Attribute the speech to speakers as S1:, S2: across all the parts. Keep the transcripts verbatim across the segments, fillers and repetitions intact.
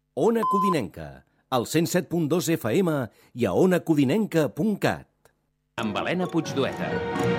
S1: Ona Codinenca, al cent set punt dos F M i a ona codinenca punt cat.
S2: Amb Helena Puigdueta.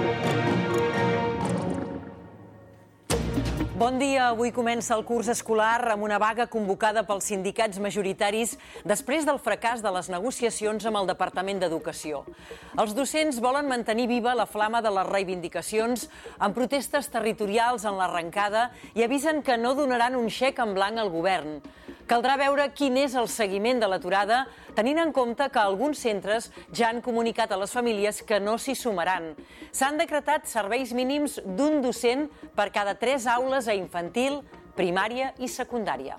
S3: Bon dia. Avui comença el curs escolar amb una vaga convocada pels sindicats majoritaris després del fracàs de les negociacions amb el Departament d'Educació. Els docents volen mantenir viva la flama de les reivindicacions amb protestes territorials en l'arrencada i avisen que no donaran un xec en blanc al govern. Caldrà veure quin és el seguiment de l'aturada, tenint en compte que alguns centres ja han comunicat a les famílies que no s'hi sumaran. S'han decretat serveis mínims d'un docent per cada tres aules a infantil, primària i secundària.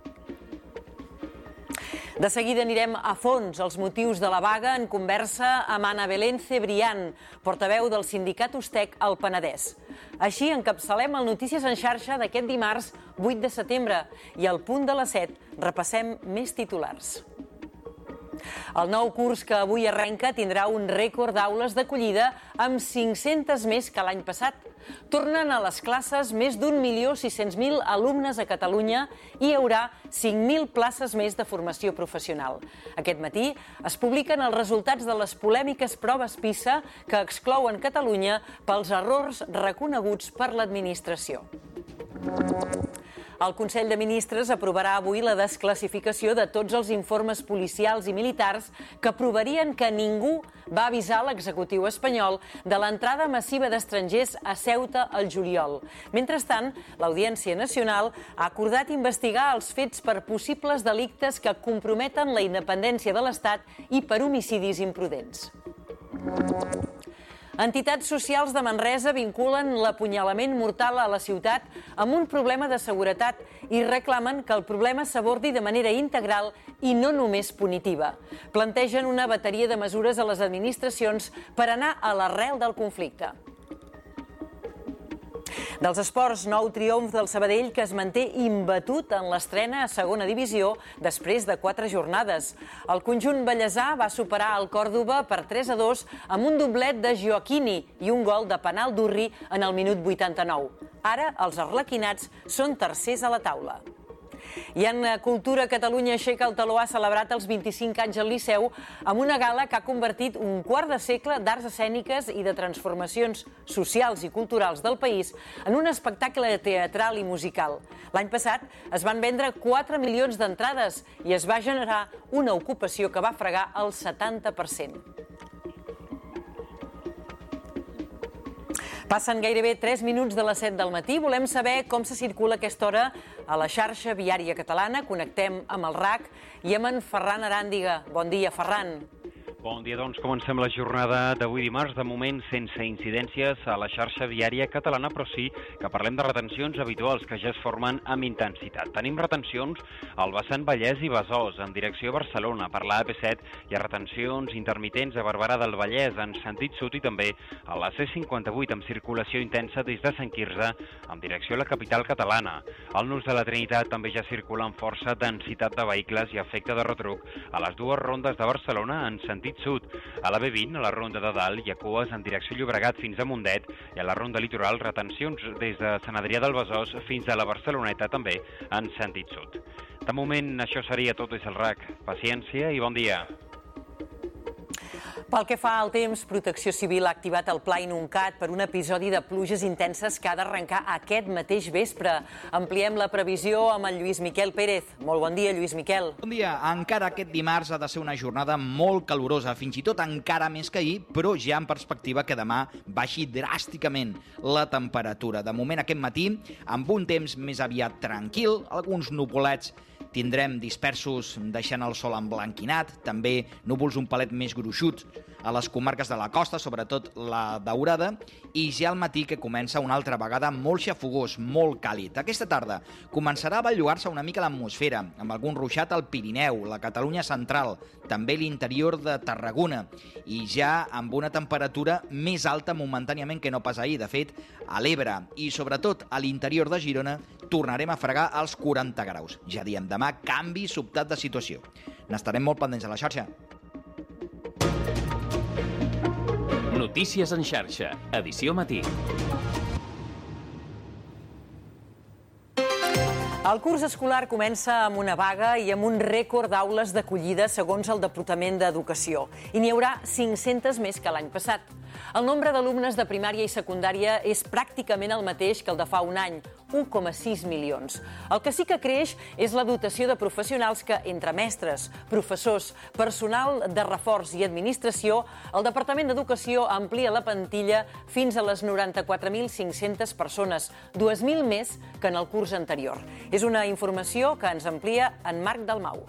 S3: De seguida anirem a fons als motius de la vaga en conversa amb Ana Belén Cebrián, portaveu del sindicat Ustec al Penedès. Així encapçalem el Notícies en xarxa d'aquest dimarts vuit de setembre i al punt de les set repassem més titulars. El nou curs que avui arrenca tindrà un rècord d'aules d'acollida amb cinc-centes més que l'any passat. Tornen a les classes més d'un milió sis-cents mil alumnes a Catalunya i hi haurà cinc mil places més de formació professional. Aquest matí es publiquen els resultats de les polèmiques proves PISA que exclouen Catalunya pels errors reconeguts per l'administració. El Consell de Ministres aprovarà avui la desclassificació de tots els informes policials i militars que provarien que ningú va avisar l'executiu espanyol de l'entrada massiva d'estrangers a Ceuta al juliol. Mentrestant, l'Audiència Nacional ha acordat investigar els fets per possibles delictes que comprometen la independència de l'Estat i per homicidis imprudents. Entitats socials de Manresa vinculen l'apunyalament mortal a la ciutat amb un problema de seguretat i reclamen que el problema s'abordi de manera integral i no només punitiva. Plantegen una bateria de mesures a les administracions per anar a l'arrel del conflicte. Dels esports, nou triomf del Sabadell que es manté imbatut en l'estrena a segona divisió després de quatre jornades. El conjunt bellesà va superar el Còrdova per tres a dos amb un doblet de Gioacchini i un gol de penal d'Urri en el minut vuitanta-nou. Ara els arlequinats són tercers a la taula. I en Cultura, Catalunya aixeca el taló ha celebrat els vint-i-cinc anys al Liceu amb una gala que ha convertit un quart de segle d'arts escèniques i de transformacions socials i culturals del país en un espectacle teatral i musical. L'any passat es van vendre quatre milions d'entrades i es va generar una ocupació que va fregar el setanta per cent. Passen gairebé tres minuts de les set del matí. Volem saber com se circula a aquesta hora a la xarxa viària catalana. Connectem amb el R A C i amb en Ferran Aràndiga. Bon dia, Ferran.
S4: Bon dia, doncs comencem la jornada d'avui dimarts, de moment sense incidències a la xarxa viària catalana, però sí que parlem de retencions habituals que ja es formen amb intensitat. Tenim retencions al vessant Vallès i Besòs, en direcció a Barcelona. Per la A P set hi ha retencions intermitents a Barberà del Vallès, en sentit sud, i també a la C cinquanta-vuit, amb circulació intensa des de Sant Quirze, en direcció a la capital catalana. Al Nus de la Trinitat també ja circula amb força densitat de vehicles i efecte de retruc a les dues rondes de Barcelona en sentit sud. A la B vint, a la ronda de dalt, hi ha cues en direcció Llobregat fins a Mundet i a la ronda litoral retencions des de Sant Adrià del Besòs fins a la Barceloneta, també en sentit sud. De moment, això seria tot des del R A C. Paciència i bon dia.
S3: Pel que fa al temps, Protecció Civil ha activat el Pla Inuncat per un episodi de pluges intenses que ha d'arrencar aquest mateix vespre. Ampliem la previsió amb el Lluís Miquel Pérez. Molt bon dia, Lluís Miquel.
S5: Bon dia. Encara aquest dimarts ha de ser una jornada molt calorosa, fins i tot encara més que ahir, però ja en perspectiva que demà baixi dràsticament la temperatura. De moment, aquest matí, amb un temps més aviat tranquil, alguns nuvolets tindrem dispersos deixant el sol emblanquinat, també núvols un palet més gruixuts a les comarques de la costa, sobretot la Daurada, i ja al matí que comença una altra vegada molt xafogós, molt càlid. Aquesta tarda començarà a bellugar-se una mica l'atmosfera, amb algun ruixat al Pirineu, la Catalunya central, també l'interior de Tarragona, i ja amb una temperatura més alta momentàniament que no pas ahir. De fet, a l'Ebre i sobretot a l'interior de Girona tornarem a fregar els quaranta graus. Ja diem, demà canvi sobtat de situació. N'estarem molt pendents a la xarxa.
S2: Notícies en xarxa, edició matí.
S3: El curs escolar comença amb una vaga i amb un rècord d'aules d'acollida segons el Departament d'Educació. I n'hi haurà cinc-centes més que l'any passat. El nombre d'alumnes de primària i secundària és pràcticament el mateix que el de fa un any, un coma sis milions. El que sí que creix és la dotació de professionals que, entre mestres, professors, personal de reforç i administració, el Departament d'Educació amplia la plantilla fins a les noranta-quatre mil cinc-centes persones, dues mil més que en el curs anterior. És una informació que ens amplia en Marc Dalmau.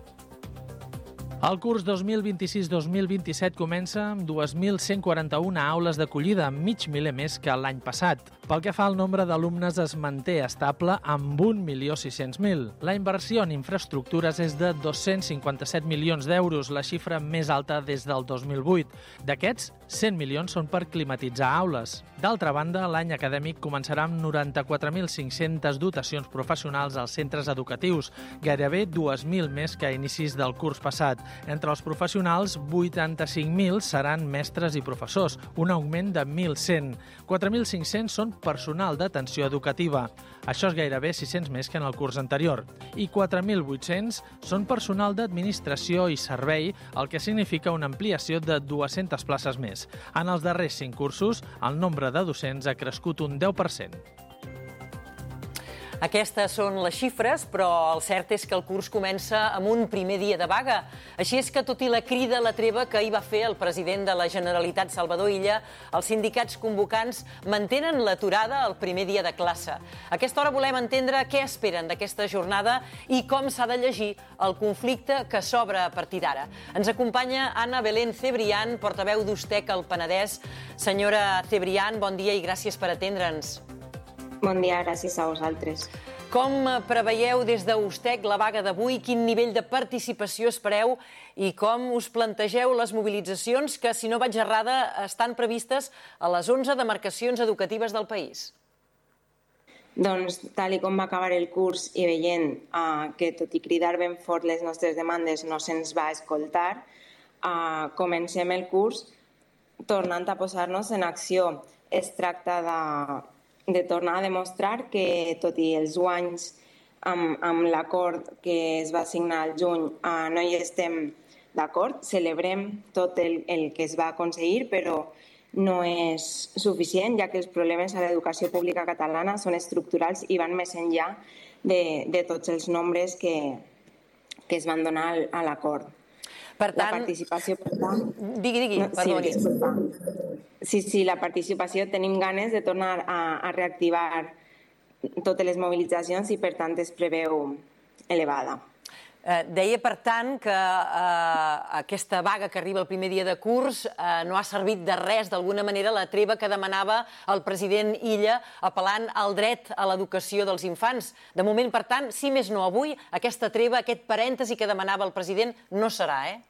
S6: El curs dos mil vint-i-sis dos mil vint-i-set comença amb dues mil cent quaranta-una aules d'acollida, mig miler més que l'any passat. Pel que fa al nombre d'alumnes es manté estable amb un milió sis-cents mil. La inversió en infraestructures és de dos-cents cinquanta-set milions d'euros, la xifra més alta des del dos mil vuit. D'aquests, cent milions són per climatitzar aules. D'altra banda, l'any acadèmic començarà amb noranta-quatre mil cinc-centes dotacions professionals als centres educatius, gairebé dues mil més que a inicis del curs passat. Entre els professionals, vuitanta-cinc mil seran mestres i professors, un augment de mil cent. quatre mil cinc-cents són personal d'atenció educativa. Això és gairebé sis-cents més que en el curs anterior. I quatre mil vuit-cents són personal d'administració i servei, el que significa una ampliació de dues-centes places més. En els darrers cinc cursos, el nombre de docents ha crescut un deu per cent.
S3: Aquestes són les xifres, però el cert és que el curs comença amb un primer dia de vaga. Així és que, tot i la crida a la treva que hi va fer el president de la Generalitat, Salvador Illa, els sindicats convocants mantenen l'aturada el primer dia de classe. A aquesta hora volem entendre què esperen d'aquesta jornada i com s'ha de llegir el conflicte que s'obre a partir d'ara. Ens acompanya Ana Belén Cebrián, portaveu d'Ustec al Penedès. Senyora Cebrián, bon dia i gràcies per atendre'ns.
S7: Bon dia, gràcies a vosaltres.
S3: Com preveieu des d'Ustec la vaga d'avui? Quin nivell de participació espereu? I com us plantegeu les mobilitzacions que, si no vaig errada, estan previstes a les onze demarcacions educatives del país?
S7: Doncs, tal com va acabar el curs i veient uh, que, tot i cridar ben fort les nostres demandes, no se'ns va escoltar, uh, comencem el curs tornant a posar-nos en acció. Es tracta de... de tornar a demostrar que, tot i els guanys amb, amb l'acord que es va signar al juny, eh, no hi estem d'acord. Celebrem tot el, el que es va aconseguir, però no és suficient, ja que els problemes a l'educació pública catalana són estructurals i van més enllà de, de tots els nombres que, que es van donar a l'acord.
S3: Per tant...
S7: La participació, per tant...
S3: Digui, digui,
S7: no,
S3: perdoni.
S7: Sí, sí, sí, la participació, tenim ganes de tornar a, a reactivar totes les mobilitzacions i, per tant, es preveu elevada.
S3: Eh, deia, per tant, que eh, aquesta vaga que arriba el primer dia de curs eh, no ha servit de res, d'alguna manera, la treva que demanava el president Illa apel·lant al dret a l'educació dels infants. De moment, per tant, si més no avui, aquesta treva, aquest parèntesi que demanava el president, no serà, eh?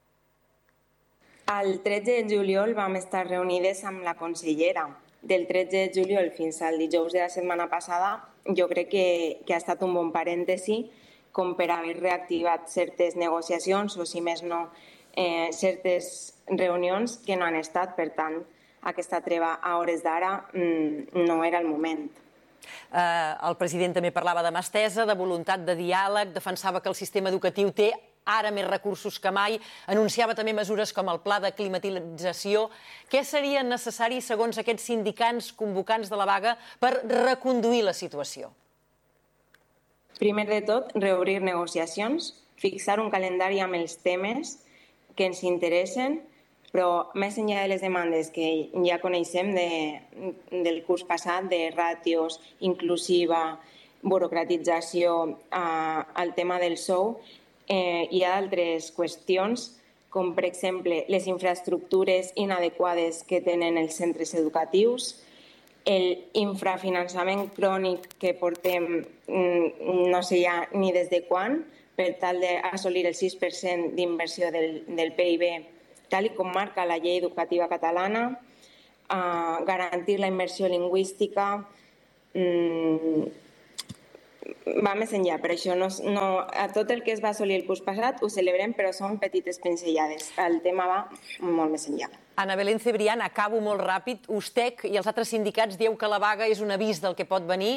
S7: El tretze de juliol vam estar reunides amb la consellera. Del tretze de juliol fins al dijous de la setmana passada, jo crec que, que ha estat un bon parèntesi com per haver reactivat certes negociacions o, si més no, eh, certes reunions que no han estat. Per tant, aquesta treva a hores d'ara mm, no era el moment.
S3: Eh, el president també parlava de mà estesa, de voluntat de diàleg, defensava que el sistema educatiu té ara més recursos que mai, anunciava també mesures com el pla de climatització. Què seria necessari, segons aquests sindicats convocants de la vaga, per reconduir la situació?
S7: Primer de tot, reobrir negociacions, fixar un calendari amb els temes que ens interessen, però més enllà de les demandes que ja coneixem de, del curs passat, de ràtios, inclusiva, burocratització, eh, el tema del sou, Eh, hi ha altres qüestions, com per exemple les infraestructures inadequades que tenen els centres educatius, el infrafinançament crònic que portem no sé ja ni des de quan, per tal d'assolir el sis per cent d'inversió del, del P I B, tal com marca la llei educativa catalana, eh, garantir la immersió lingüística, mm, va més enllà, per això no, no, a tot el que es va assolir el curs passat ho celebrem, però són petites pinzellades. El tema va molt més enllà.
S3: Ana Belén Cebrián, acabo molt ràpid. Ustec i els altres sindicats dieu que la vaga és un avís del que pot venir.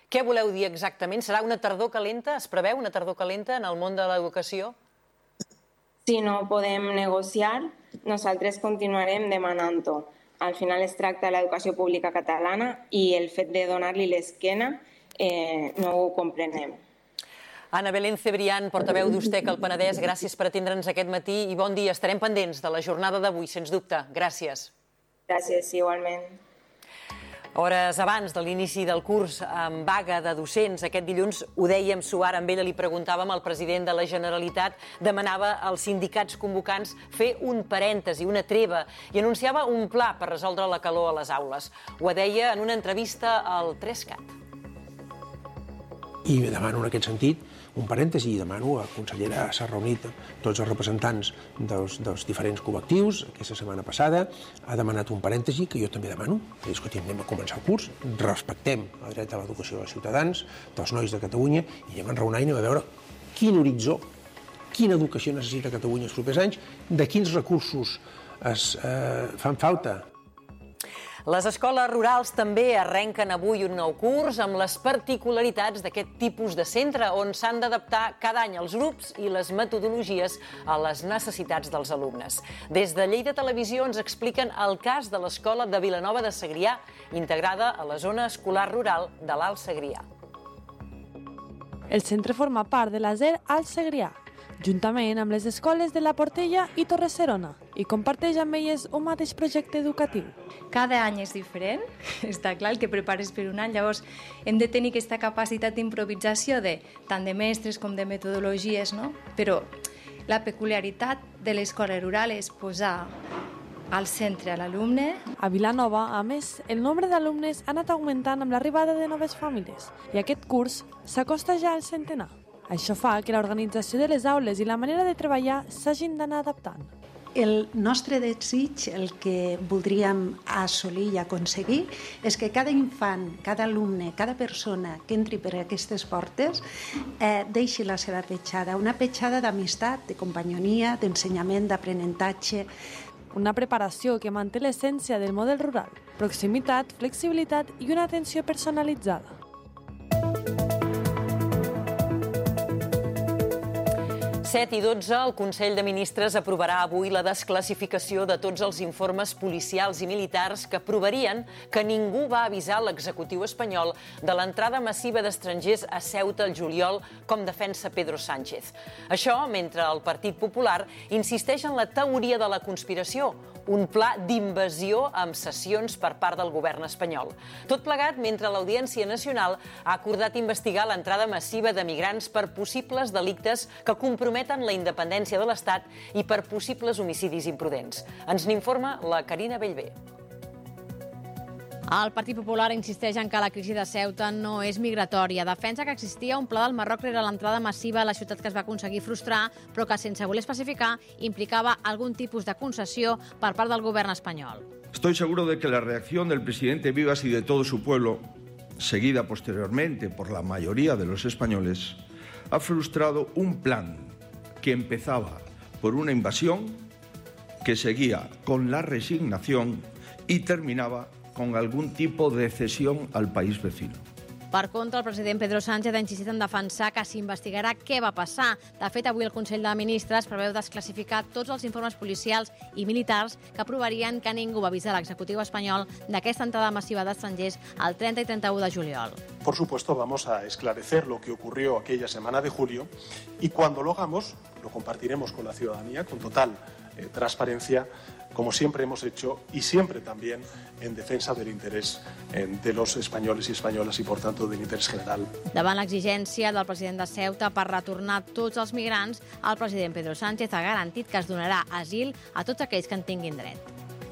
S3: Què voleu dir exactament? Serà una tardor calenta? Es preveu una tardor calenta en el món de l'educació?
S7: Si no podem negociar, nosaltres continuarem demanant-ho. Al final es tracta de l'educació pública catalana i el fet de donar-li l'esquena eh, no ho comprenem.
S3: Ana Belén Cebrián, portaveu d'Ustec al Penedès, gràcies per atendre'ns aquest matí i bon dia. Estarem pendents de la jornada d'avui, sens dubte. Gràcies.
S7: Gràcies, igualment.
S3: Hores abans de l'inici del curs amb vaga de docents, aquest dilluns ho dèiem suar, amb ella li preguntàvem, el president de la Generalitat demanava als sindicats convocants fer un parèntesi, una treva, i anunciava un pla per resoldre la calor a les aules. Ho deia en una entrevista al tres cat.
S8: I demano en aquest sentit un parèntesi i demano a la consellera, s'ha reunit tots els representants dels, dels diferents col·lectius aquesta setmana passada, ha demanat un parèntesi que jo també demano, que és que anem a començar el curs, respectem el dret a l'educació dels ciutadans, dels nois de Catalunya, i anem a enraonar i anem a veure quin horitzó, quina educació necessita Catalunya els propers anys, de quins recursos es eh, fan falta.
S3: Les escoles rurals també arrenquen avui un nou curs amb les particularitats d'aquest tipus de centre on s'han d'adaptar cada any els grups i les metodologies a les necessitats dels alumnes. Des de Lleida Televisió ens expliquen el cas de l'escola de Vilanova de Segrià, integrada a la zona escolar rural de l'Alt Segrià.
S9: El centre forma part de la S E R Alt Segrià, juntament amb les escoles de la Portella i Torre-serona, i comparteix amb elles un mateix projecte educatiu.
S10: Cada any és diferent, està clar, el que prepares per un any, llavors hem de tenir aquesta capacitat d'improvisació de tant de mestres com de metodologies, no? Però la peculiaritat de l'escola rural és posar al centre a l'alumne.
S9: A Vilanova, a més, el nombre d'alumnes ha anat augmentant amb l'arribada de noves famílies, i aquest curs s'acosta ja al centenar. Això fa que l'organització de les aules i la manera de treballar s'hagin d'anar adaptant.
S11: El nostre desig, el que voldríem assolir i aconseguir, és que cada infant, cada alumne, cada persona que entri per aquestes portes eh, deixi la seva petjada, una petjada d'amistat, de companyonia, d'ensenyament, d'aprenentatge.
S9: Una preparació que manté l'essència del model rural, proximitat, flexibilitat i una atenció personalitzada.
S3: set i dotze, el Consell de Ministres aprovarà avui la desclassificació de tots els informes policials i militars que provarien que ningú va avisar l'executiu espanyol de l'entrada massiva d'estrangers a Ceuta el juliol, com defensa Pedro Sánchez. Això mentre el Partit Popular insisteix en la teoria de la conspiració, un pla d'invasió amb cessions per part del govern espanyol. Tot plegat mentre l'Audiència Nacional ha acordat investigar l'entrada massiva de migrants per possibles delictes que comprometen la independència de l'Estat i per possibles homicidis imprudents. Ens n'informa la Carina Bellver.
S12: El Partit Popular insisteix en que la crisi de Ceuta no és migratòria. Defensa que existia un pla del Marroc rere l'entrada massiva a la ciutat que es va aconseguir frustrar, però que, sense voler especificar, implicava algun tipus de concessió per part del govern espanyol.
S13: Estoy seguro de que la reacción del presidente Vivas y de todo su pueblo, seguida posteriormente por la mayoría de los españoles, ha frustrado un plan que empezaba por una invasión, que seguía con la resignación y terminaba con algún tipo de cesión al país vecino.
S12: Per contra, el president Pedro Sánchez ha insistit en defensar que s'investigarà què va passar. De fet, avui el Consell de Ministres preveu desclassificar tots els informes policials i militars que provarien que ningú va avisar l'executiu espanyol d'aquesta entrada massiva d'estrangers el trenta i trenta u de juliol.
S14: Por supuesto, vamos a esclarecer lo que ocurrió aquella semana de julio y cuando lo hagamos, lo compartiremos con la ciudadanía con total eh, transparencia, como siempre hemos hecho y siempre también en defensa del interés eh, de los españoles y españolas y, por tanto, del interés general.
S12: Davant l'exigència del president de Ceuta per retornar tots els migrants, el president Pedro Sánchez ha garantit que es donarà asil a tots aquells que en tinguin dret.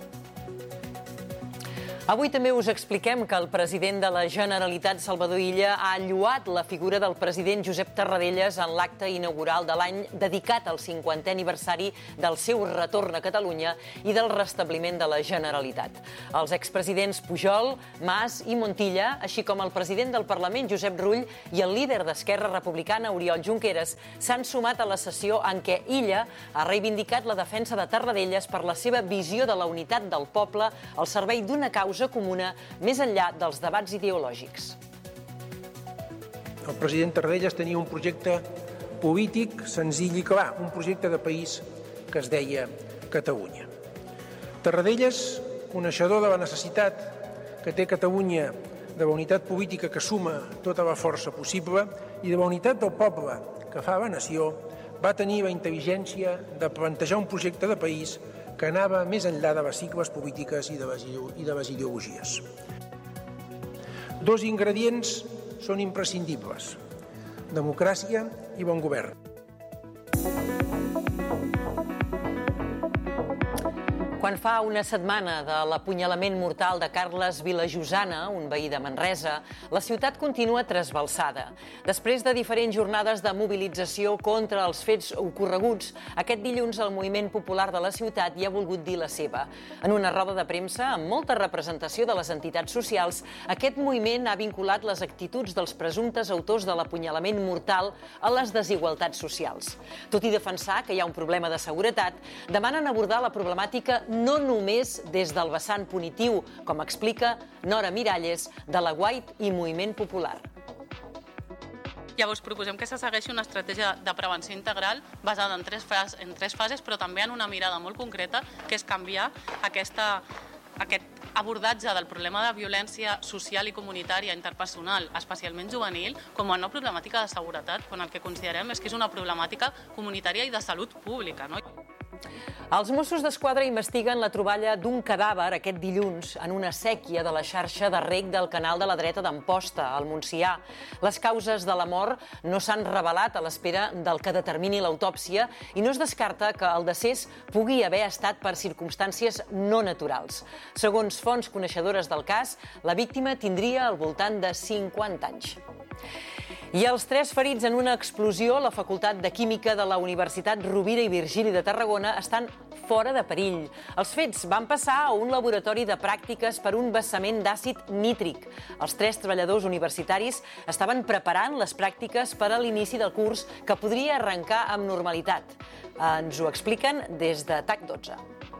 S3: Avui també us expliquem que el president de la Generalitat, Salvador Illa, ha lloat la figura del president Josep Tarradellas en l'acte inaugural de l'any dedicat al cinquantè aniversari del seu retorn a Catalunya i del restabliment de la Generalitat. Els expresidents Pujol, Mas i Montilla, així com el president del Parlament, Josep Rull, i el líder d'Esquerra Republicana, Oriol Junqueras, s'han sumat a la sessió en què Illa ha reivindicat la defensa de Tarradellas per la seva visió de la unitat del poble al servei d'una causa comuna més enllà dels debats ideològics.
S8: El president Tarradellas tenia un projecte polític senzill i clar, un projecte de país que es deia Catalunya. Tarradellas, coneixedor de la necessitat que té Catalunya de la unitat política que suma tota la força possible i de la unitat del poble que fa la nació, va tenir la intel·ligència de plantejar un projecte de país que anava més enllà de les sigles polítiques i de les, i de les ideologies. Dos ingredients són imprescindibles: democràcia i bon govern.
S3: Quan fa una setmana de l'apunyalament mortal de Carles Vilajosana, un veí de Manresa, la ciutat continua trasbalsada. Després de diferents jornades de mobilització contra els fets ocorreguts, aquest dilluns el moviment popular de la ciutat hi ha volgut dir la seva. En una roda de premsa, amb molta representació de les entitats socials, aquest moviment ha vinculat les actituds dels presumptes autors de l'apunyalament mortal a les desigualtats socials. Tot i defensar que hi ha un problema de seguretat, demanen abordar la problemàtica no només des del vessant punitiu, com explica Nora Miralles, de la White i Moviment Popular.
S15: Llavors, proposem que se segueixi una estratègia de prevenció integral basada en tres, fas, en tres fases, però també en una mirada molt concreta, que és canviar aquesta, aquest abordatge del problema de violència social i comunitària interpersonal, especialment juvenil, com a no problemàtica de seguretat, quan el que considerem és que és una problemàtica comunitària i de salut pública, no?
S3: Els Mossos d'Esquadra investiguen la troballa d'un cadàver aquest dilluns en una sèquia de la xarxa de reg del canal de la Dreta d'Amposta, al Montsià. Les causes de la mort no s'han revelat a l'espera del que determini l'autòpsia i no es descarta que el decés pugui haver estat per circumstàncies no naturals. Segons fonts coneixedores del cas, la víctima tindria al voltant de cinquanta anys. I els tres ferits en una explosió a la Facultat de Química de la Universitat Rovira i Virgili de Tarragona estan fora de perill. Els fets van passar a un laboratori de pràctiques per un vessament d'àcid nítric. Els tres treballadors universitaris estaven preparant les pràctiques per a l'inici del curs, que podria arrencar amb normalitat. Ens ho expliquen des de TAC dotze.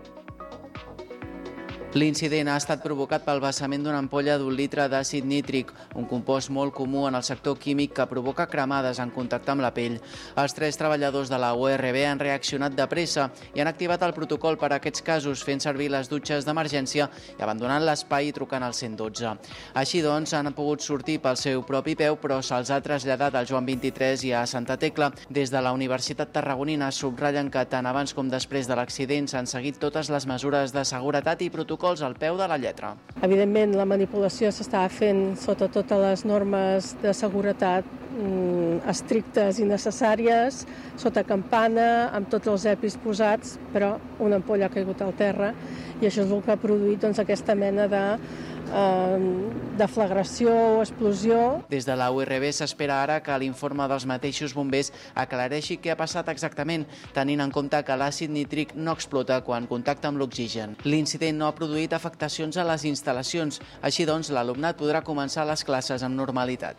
S16: L'incident ha estat provocat pel vessament d'una ampolla d'un litre d'àcid nítric, un compost molt comú en el sector químic que provoca cremades en contacte amb la pell. Els tres treballadors de la U R B han reaccionat de pressa i han activat el protocol per a aquests casos, fent servir les dutxes d'emergència i abandonant l'espai i trucant al cent dotze. Així doncs, han pogut sortir pel seu propi peu, però se'ls ha traslladat al Joan vint-i-tres i a Santa Tecla. Des de la Universitat Tarragonina subratllen que tant abans com després de l'accident s'han seguit totes les mesures de seguretat i protocols al peu de la lletra.
S17: Evidentment, la manipulació s'estava fent sota totes les normes de seguretat mm, estrictes i necessàries, sota campana, amb tots els epis posats, però una ampolla ha caigut al terra i això és el que ha produït doncs, aquesta mena de deflagració o explosió.
S16: Des de la U R B s'espera ara que l'informe dels mateixos bombers aclareixi què ha passat exactament, tenint en compte que l'àcid nítric no explota quan contacta amb l'oxigen. L'incident no ha produït afectacions a les instal·lacions, així doncs l'alumnat podrà començar les classes amb normalitat.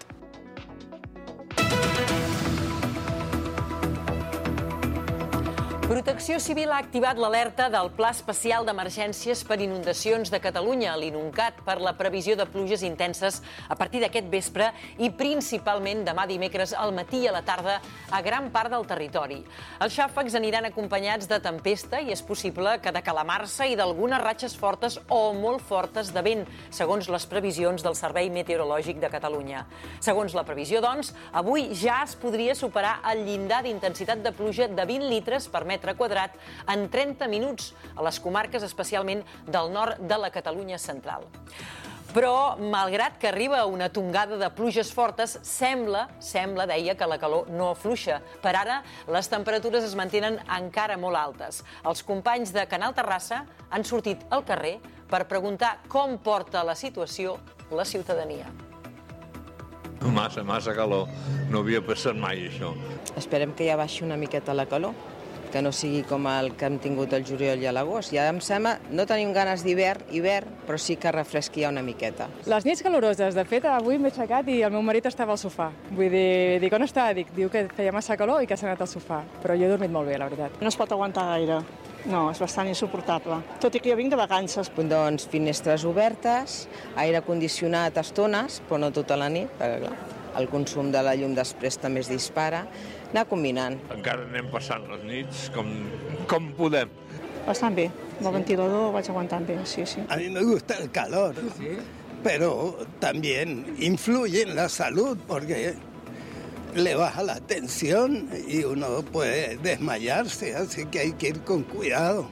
S3: Protecció Civil ha activat l'alerta del Pla Especial d'Emergències per Inundacions de Catalunya, l'INUNCAT, per la previsió de pluges intenses a partir d'aquest vespre i principalment demà dimecres al matí i a la tarda a gran part del territori. Els xàfecs aniran acompanyats de tempesta i és possible que de calamarsa i d'algunes ratxes fortes o molt fortes de vent, segons les previsions del Servei Meteorològic de Catalunya. Segons la previsió, doncs, avui ja es podria superar el llindar d'intensitat de pluja de vint litres per metre quadrat en trenta minuts a les comarques especialment del nord de la Catalunya central. Però, malgrat que arriba una tongada de pluges fortes, sembla, sembla, deia, que la calor no afluixa. Per ara, les temperatures es mantenen encara molt altes. Els companys de Canal Terrassa han sortit al carrer per preguntar com porta la situació la ciutadania.
S18: Massa, massa calor. No havia passat mai, això.
S19: Esperem que ja baixi una miqueta la calor, que no sigui com el que hem tingut el juliol i a l'agost. Ja em sembla, no tenim ganes d'hivern, hivern, però sí que refresqui ja una miqueta.
S20: Les nits caloroses, de fet, avui m'he aixecat i el meu marit estava al sofà. Vull dir, dic, on està? Dic, diu que feia massa calor i que s'ha anat al sofà, però jo he dormit molt bé, la veritat.
S21: No es pot aguantar gaire. No, és bastant insuportable. Tot i que jo vinc de vacances.
S19: Doncs finestres obertes, aire condicionat a estones, però no tota la nit, perquè clar, el consum de la llum després també es dispara, anar combinant.
S18: Encara anem passant les nits com, com podem.
S21: Bastant bé, el ventilador vaig aguantant bé, sí, sí.
S1: A mí me gusta el calor, ¿sí? Pero también influye en la salud porque le baja la tensión y uno puede desmayarse, así que hay que ir con cuidado.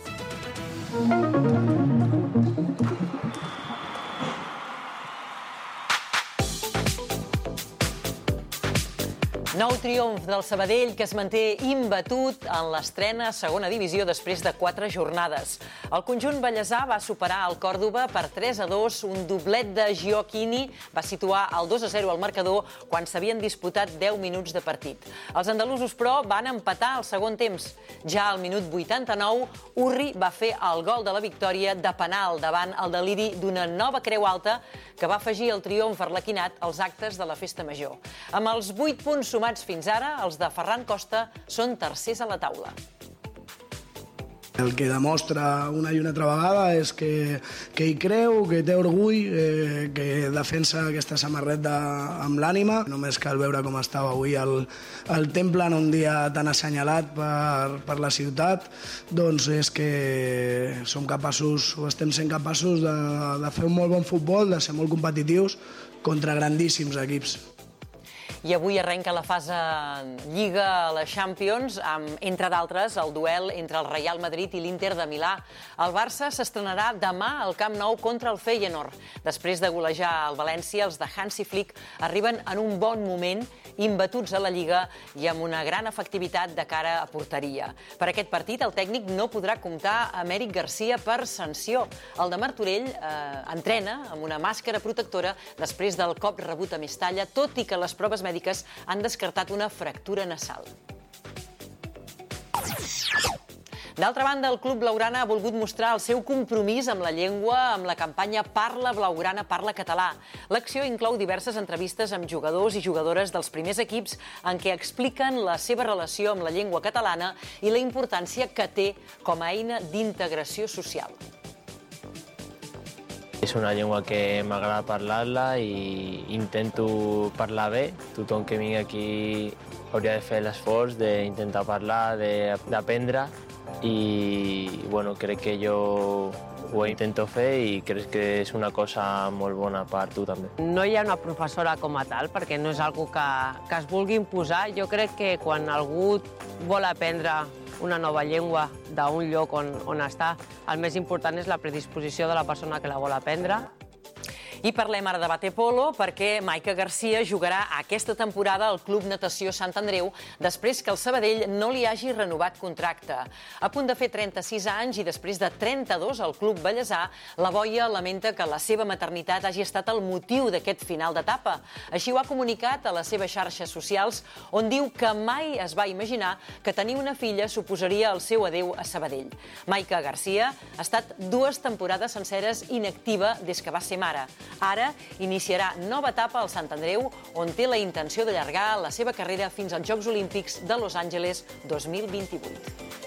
S3: Nou triomf del Sabadell, que es manté imbatut en l'estrena a segona divisió després de quatre jornades. El conjunt ballesà va superar el Còrdova per tres a dos, un doblet de Gioacchini va situar el dos a zero al marcador quan s'havien disputat deu minuts de partit. Els andalusos, però, van empatar al segon temps. Ja al minut vuitanta-nou, Urri va fer el gol de la victòria de penal davant el deliri d'una nova creu alta que va afegir el triomf arlequinat als actes de la Festa Major. Amb els vuit punts sumats fins ara, els de Ferran Costa són tercers a la taula.
S22: El que demostra una i una altra vegada és que, que hi creu, que té orgull, eh, que defensa aquesta samarreta amb l'ànima. Només cal veure com estava avui el, el temple en un dia tan assenyalat per, per la ciutat, doncs és que som capaços, o estem sent capaços de, de fer un molt bon futbol, de ser molt competitius contra grandíssims equips.
S3: I avui arrenca la fase Lliga a la Champions, amb, entre d'altres, el duel entre el Real Madrid i l'Inter de Milà. El Barça s'estrenarà demà al Camp Nou contra el Feyenoord. Després de golejar el València, els de Hansi Flick arriben en un bon moment, imbatuts a la Lliga i amb una gran efectivitat de cara a porteria. Per aquest partit, el tècnic no podrà comptar amb Eric Garcia per sanció. El de Martorell eh, entrena amb una màscara protectora després del cop rebut a Mestalla, tot i que les proves mèdiques han descartat una fractura nasal. D'altra banda, el Club Blaugrana ha volgut mostrar el seu compromís amb la llengua amb la campanya Parla Blaugrana, Parla Català. L'acció inclou diverses entrevistes amb jugadors i jugadores dels primers equips en què expliquen la seva relació amb la llengua catalana i la importància que té com a eina d'integració social.
S23: És una llengua que m'agrada parlar-la i intento parlar bé. Tothom que vingui aquí hauria de fer l'esforç d'intentar parlar, d'aprendre i bueno, crec que jo ho intento fer i crec que és una cosa molt bona per tu també.
S24: No hi ha una professora com a tal, perquè no és una que, que es vulgui imposar. Jo crec que quan algú vol aprendre una nova llengua d'un lloc on, on està, el més important és la predisposició de la persona que la vol aprendre.
S3: I parlem ara de waterpolo perquè Maica Garcia jugarà aquesta temporada al Club Natació Sant Andreu després que el Sabadell no li hagi renovat contracte. A punt de fer trenta-sis anys i després de trenta-dos al Club Bellesà, la boia lamenta que la seva maternitat hagi estat el motiu d'aquest final d'etapa. Així ho ha comunicat a les seves xarxes socials, on diu que mai es va imaginar que tenir una filla suposaria el seu adeu a Sabadell. Maica Garcia ha estat dues temporades senceres inactiva des que va ser mare. Ara iniciarà nova etapa al Sant Andreu, on té la intenció d'allargar la seva carrera fins als Jocs Olímpics de Los Angeles dos mil vint-i-vuit.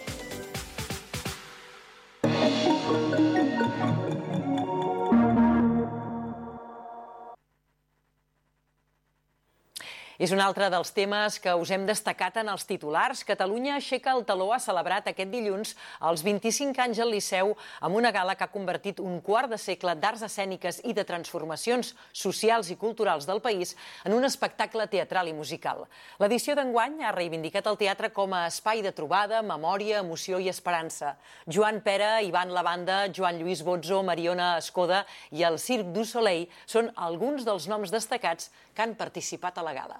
S3: És un altre dels temes que us hem destacat en els titulars. Catalunya aixeca el taló ha celebrat aquest dilluns els vint-i-cinc anys al Liceu amb una gala que ha convertit un quart de segle d'arts escèniques i de transformacions socials i culturals del país en un espectacle teatral i musical. L'edició d'enguany ha reivindicat el teatre com a espai de trobada, memòria, emoció i esperança. Joan Pera, Ivan Lavanda, Joan Lluís Bozzo, Mariona Escoda i el Cirque du Soleil són alguns dels noms destacats que han participat a la gala.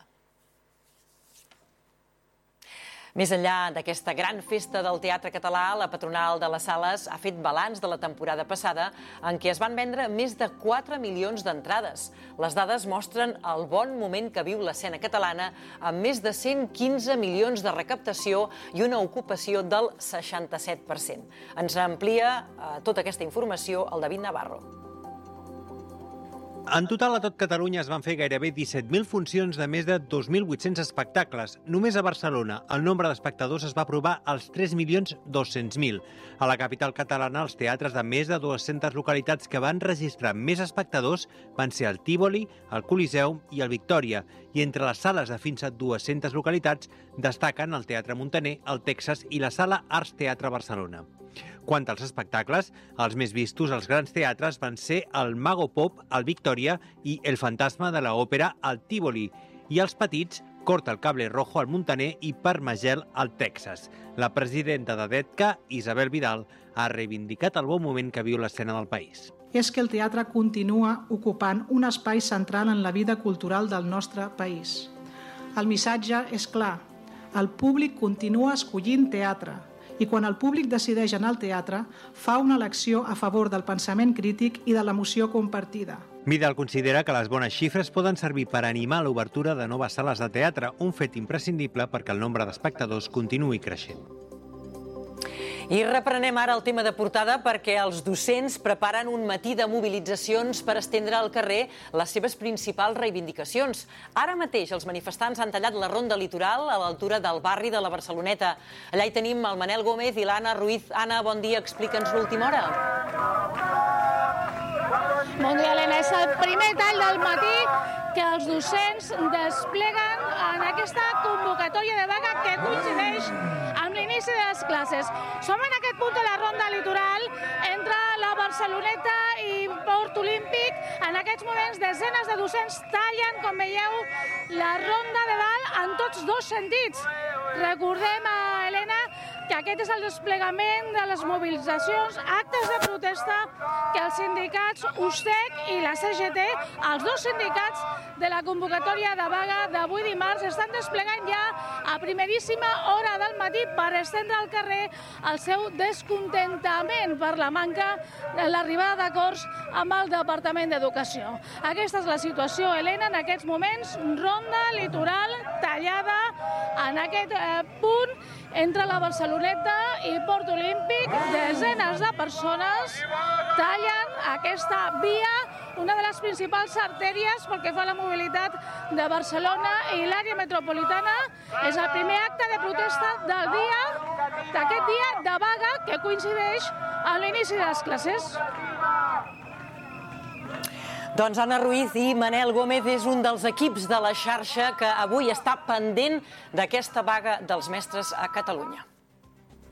S3: Més enllà d'aquesta gran festa del teatre català, la patronal de les sales ha fet balanç de la temporada passada en què es van vendre més de quatre milions d'entrades. Les dades mostren el bon moment que viu l'escena catalana amb més de cent quinze milions de recaptació i una ocupació del seixanta-set per cent. Ens amplia eh, tota aquesta informació el David Navarro.
S2: En total, a tot Catalunya es van fer gairebé disset mil funcions de més de dos mil vuit-cents espectacles. Només a Barcelona, el nombre d'espectadors es va aprovar als tres milions dos-cents mil. A la capital catalana, els teatres de més de dues-centes localitats que van registrar més espectadors van ser el Tívoli, el Coliseum i el Victòria. I entre les sales de fins a dues-centes localitats destaquen el Teatre Muntaner, el Texas i la Sala Arts Teatre Barcelona. Quant als espectacles, els més vistos als grans teatres van ser el Mago Pop, al Victòria, i El Fantasma de l'Òpera, al Tívoli. I els petits, Corta el Cable Rojo, al Muntaner, i Parmagel, al Texas. La presidenta de D E T C A, Isabel Vidal, ha reivindicat el bon moment que viu l'escena del país.
S4: És que el teatre continua ocupant un espai central en la vida cultural del nostre país. El missatge és clar. El públic continua escollint teatre. I quan el públic decideix anar al teatre, fa una elecció a favor del pensament crític i de l'emoció compartida.
S2: Vidal considera que les bones xifres poden servir per animar l'obertura de noves sales de teatre, un fet imprescindible perquè el nombre d'espectadors continuï creixent.
S3: I reprenem ara el tema de portada perquè els docents preparen un matí de mobilitzacions per estendre al carrer les seves principals reivindicacions. Ara mateix els manifestants han tallat la ronda litoral a l'altura del barri de la Barceloneta. Allà hi tenim el Manel Gómez i l'Anna Ruiz. Anna, bon dia, explica'ns l'última hora.
S5: Bon dia, Helena. És el primer tall del matí que els docents despleguen en aquesta convocatòria de vaga que coincideix amb l'inici de les classes. Som en aquest punt de la ronda litoral entre la Barceloneta i Port Olímpic. En aquests moments, desenes de docents tallen, com veieu, la ronda de dalt en tots dos sentits. Recordem, Helena, que aquest és el desplegament de les mobilitzacions, actes de protesta que els sindicats U S T E C i la C G T, els dos sindicats de la convocatòria de vaga d'avui dimarts, estan desplegant ja a primeríssima hora del matí per estendre al carrer el seu descontentament per la manca de l'arribada d'acords amb el Departament d'Educació. Aquesta és la situació, Helena, en aquests moments, ronda litoral tallada en aquest eh, punt entre la Barceloneta i Port Olímpic. Desenes de persones tallen aquesta via, una de les principals artèries pel que fa a la mobilitat de Barcelona i l'àrea metropolitana. És el primer acte de protesta del dia, d'aquest dia de vaga que coincideix amb l'inici de les classes.
S3: Doncs Anna Ruiz i Manel Gómez és un dels equips de la xarxa que avui està pendent d'aquesta vaga dels mestres a Catalunya.